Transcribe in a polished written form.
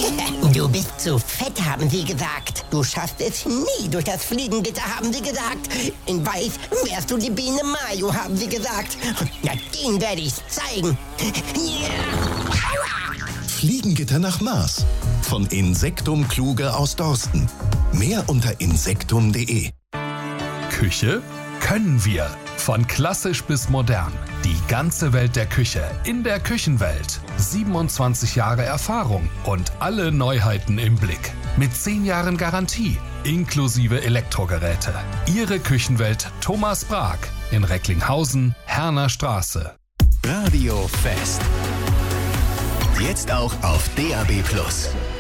Du bist zu fett, haben sie gesagt. Du schaffst es nie durch das Fliegengitter, haben sie gesagt. In Weiß wärst du die Biene Mayo, haben sie gesagt. Na, den werde ich zeigen. Fliegengitter nach Mars. Von Insektum Kluge aus Dorsten. Mehr unter insektum.de. Küche können wir. Von klassisch bis modern. Die ganze Welt der Küche in der Küchenwelt. 27 Jahre Erfahrung und alle Neuheiten im Blick. Mit 10 Jahren Garantie, inklusive Elektrogeräte. Ihre Küchenwelt Thomas Brag in Recklinghausen, Herner Straße. Radio Fest. Jetzt auch auf DAB+.